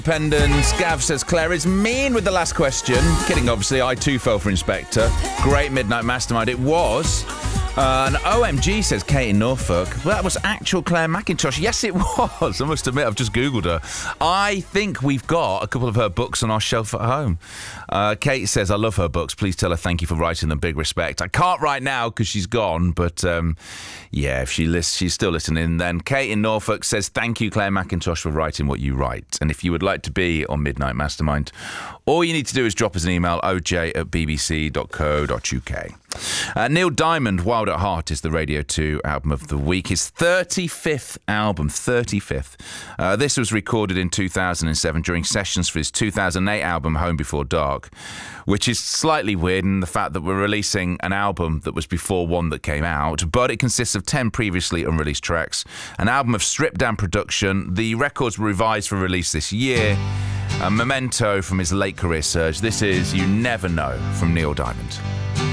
Pendants. Gav says Claire is mean with the last question. Kidding, obviously. I too fell for Inspector. Great Midnight Mastermind. It was. And OMG says Kate in Norfolk. Well, that was actual Claire McIntosh. Yes, it was. I must admit, I've just Googled her. I think we've got a couple of her books on our shelf at home. Kate says, I love her books. Please tell her thank you for writing them. Big respect. I can't right now because she's gone. But, yeah, if she's still listening, then Kate in Norfolk says, thank you, Claire McIntosh, for writing what you write. And if you would like to be on Midnight Mastermind, all you need to do is drop us an email, oj@bbc.co.uk. Neil Diamond, Wild at Heart, is the Radio 2 album of the week. His 35th album, 35th. This was recorded in 2007 during sessions for his 2008 album, Home Before Dark, which is slightly weird in the fact that we're releasing an album that was before one that came out, but it consists of 10 previously unreleased tracks, an album of stripped-down production. The records were revised for release this year. A memento from his late career surge. This is You Never Know from Neil Diamond.